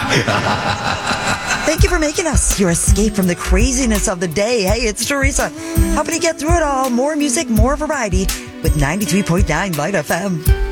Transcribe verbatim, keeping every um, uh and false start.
Thank you for making us your escape from the craziness of the day. Hey, it's Teresa, helping you get through it all. More music, more variety with ninety-three point nine Light F M.